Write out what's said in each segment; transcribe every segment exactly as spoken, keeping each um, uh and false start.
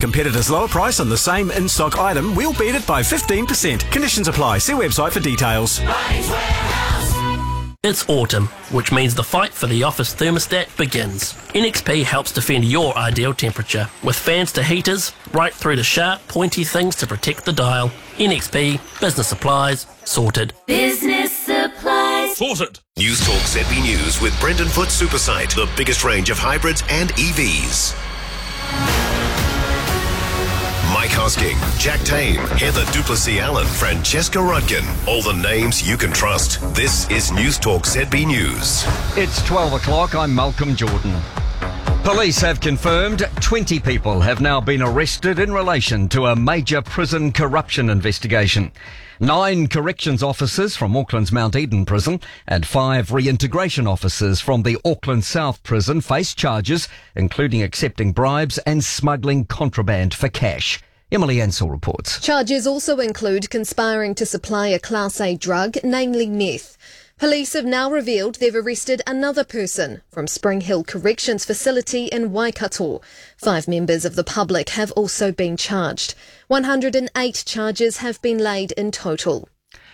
competitor's lower price on the same in-stock item, we'll beat it by fifteen percent. Conditions apply. See website for details. It's autumn, which means the fight for the office thermostat begins. N X P helps defend your ideal temperature, with fans to heaters, right through to sharp, pointy things to protect the dial. N X P, business supplies, sorted. Business supplies. Sorted. News Talk Z B News with Brendan Foot Supersite, the biggest range of hybrids and E Vs. Mike Hosking, Jack Tame, Heather Duplessis-Allen, Francesca Rudkin. All the names you can trust. This is News Talk Z B News. It's twelve o'clock. I'm Malcolm Jordan. Police have confirmed twenty people have now been arrested in relation to a major prison corruption investigation. Nine corrections officers from Auckland's Mount Eden prison and five reintegration officers from the Auckland South prison face charges, including accepting bribes and smuggling contraband for cash. Emily Ansell reports. Charges also include conspiring to supply a Class A drug, namely meth. Police have now revealed they've arrested another person from Spring Hill Corrections Facility in Waikato. Five members of the public have also been charged. one hundred eight charges have been laid in total.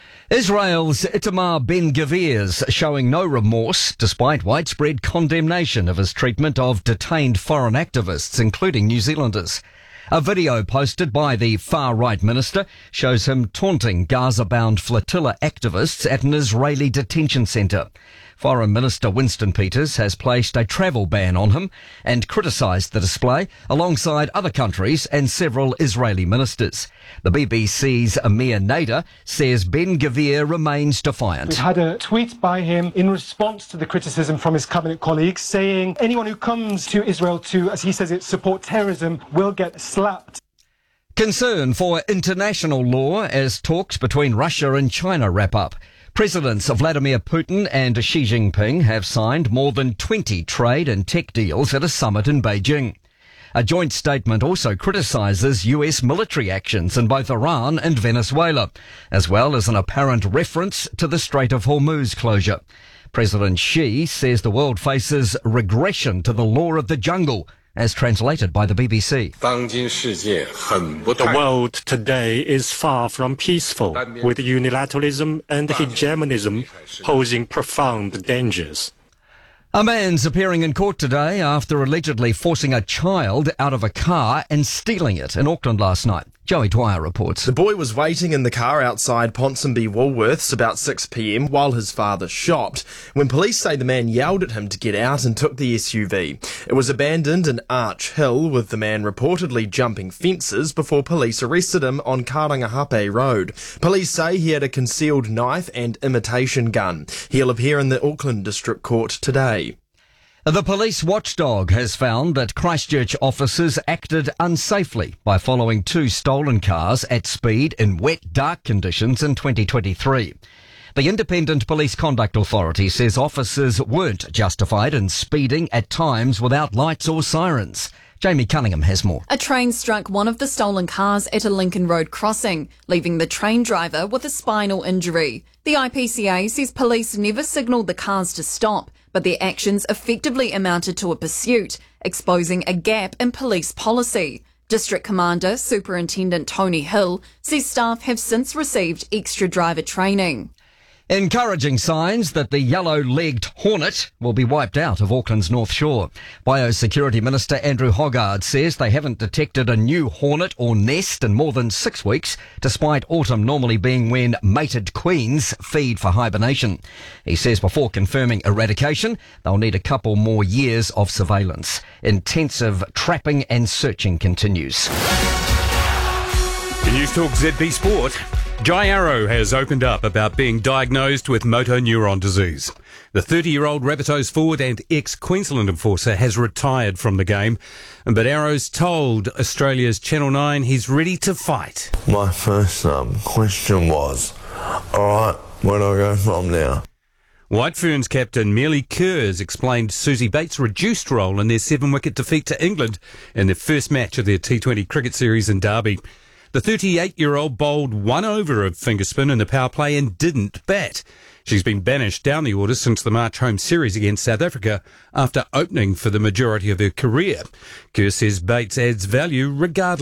Israel's Itamar Ben-Gvir's showing no remorse despite widespread condemnation of his treatment of detained foreign activists, including New Zealanders. A video posted by the far-right minister shows him taunting Gaza-bound flotilla activists at an Israeli detention centre. Foreign Minister Winston Peters has placed a travel ban on him and criticised the display alongside other countries and several Israeli ministers. The B B C's Amir Nader says Ben-Gvir remains defiant. We've had a tweet by him in response to the criticism from his cabinet colleagues saying anyone who comes to Israel to, as he says it, support terrorism will get slapped. Concern for international law as talks between Russia and China wrap up. Presidents Vladimir Putin and Xi Jinping have signed more than twenty trade and tech deals at a summit in Beijing. A joint statement also criticises U S military actions in both Iran and Venezuela, as well as an apparent reference to the Strait of Hormuz closure. President Xi says the world faces regression to the law of the jungle, as translated by the B B C. The world today is far from peaceful, with unilateralism and hegemonism posing profound dangers. A man's appearing in court today after allegedly forcing a child out of a car and stealing it in Auckland last night. Joey Dwyer reports. The boy was waiting in the car outside Ponsonby Woolworths about six p m while his father shopped, when police say the man yelled at him to get out and took the S U V. It was abandoned in Arch Hill, with the man reportedly jumping fences before police arrested him on Karangahape Road. Police say he had a concealed knife and imitation gun. He'll appear in the Auckland District Court today. The police watchdog has found that Christchurch officers acted unsafely by following two stolen cars at speed in wet, dark conditions in twenty twenty-three. The Independent Police Conduct Authority says officers weren't justified in speeding at times without lights or sirens. Jamie Cunningham has more. A train struck one of the stolen cars at a Lincoln Road crossing, leaving the train driver with a spinal injury. The I P C A says police never signalled the cars to stop, but their actions effectively amounted to a pursuit, exposing a gap in police policy. District Commander Superintendent Tony Hill says staff have since received extra driver training. Encouraging signs that the yellow-legged hornet will be wiped out of Auckland's North Shore. Biosecurity Minister Andrew Hoggard says they haven't detected a new hornet or nest in more than six weeks, despite autumn normally being when mated queens feed for hibernation. He says before confirming eradication, they'll need a couple more years of surveillance. Intensive trapping and searching continues. In News Talk Z B Sport, Jai Arrow has opened up about being diagnosed with motor neuron disease. The thirty-year-old Rabbitohs forward and ex-Queensland enforcer has retired from the game, but Arrow's told Australia's Channel nine he's ready to fight. My first um, question was, alright, where do I go from now? White Ferns captain Melly Kerrs explained Susie Bates' reduced role in their seven-wicket defeat to England in their first match of their T twenty cricket series in Derby. The thirty-eight-year-old bowled one over of finger spin in the power play and didn't bat. She's been banished down the order since the March home series against South Africa after opening for the majority of her career. Kerr says Bates adds value regardless.